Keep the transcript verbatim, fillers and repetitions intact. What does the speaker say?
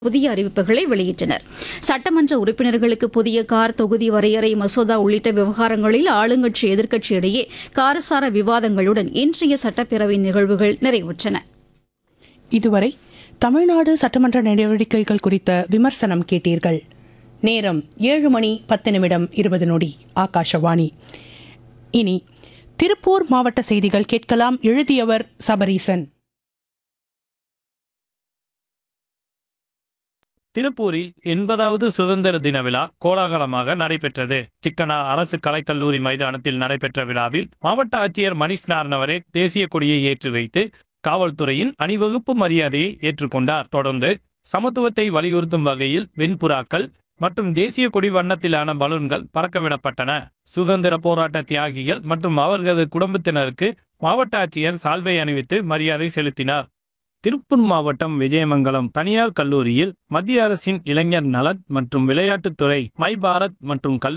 புதிய அறிவிப்புகளை வெளியிட்டனர். சட்டமன்ற உறுப்பினர்களுக்கு புதிய கார் தொகுதி வரையறை மசோதா உள்ளிட்ட விவகாரங்களில் ஆளுங்கட்சி எதிர்க்கட்சி இடையே காரசார விவாதங்களுடன் இன்றைய சட்டப்பேரவை நிகழ்வுகள் நிறைவுற்றன. இதுவரை தமிழ்நாடு சட்டமன்ற நடவடிக்கைகள் குறித்த விமர்சனம் கேட்டீர்கள். நேரம் ஏழு மணி பத்து நிமிடம் இருபது நொடி. ஆகாஷவாணி. இனி திருப்பூர் மாவட்ட செய்திகள் கேட்கலாம். எழுதியவர் சபரீசன். திருப்பூரில் எண்பதாவது சுதந்திர தின விழா கோலாகலமாக நடைபெற்றது. சிக்கனா அரசு கலைக்கல்லூரி மைதானத்தில் நடைபெற்ற விழாவில் மாவட்ட ஆட்சியர் மணிஷ் நார்னவரே தேசிய கொடியை ஏற்றி வைத்து காவல்துறையின் அணிவகுப்பு மரியாதையை ஏற்றுக்கொண்டார். தொடர்ந்து சமத்துவத்தை வலியுறுத்தும் வகையில் வெண்புறாக்கள் மற்றும் தேசிய கொடி வண்ணத்திலான பலூன்கள் பறக்கவிடப்பட்டன. சுதந்திர போராட்ட தியாகிகள் மற்றும் அவர்களது குடும்பத்தினருக்கு மாவட்ட ஆட்சியர் சால்வை அணிவித்து மரியாதை செலுத்தினார். திருப்பூர் மாவட்டம் விஜயமங்கலம் தனியார் கல்லூரியில் மத்திய அரசின் இளைஞர் நலன் மற்றும் விளையாட்டுத்துறை மை பாரத் மற்றும் கல்வி